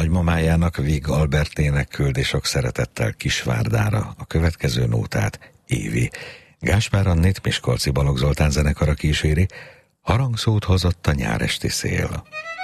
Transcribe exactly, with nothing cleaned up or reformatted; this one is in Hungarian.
nagymamájának, Vig Albertének küldi sok szeretettel Kisvárdára a következő nótát Évi. Gáspár Annét Miskolci Balogh Zoltán zenekara kíséri, harangszót hozott a nyáresti szél.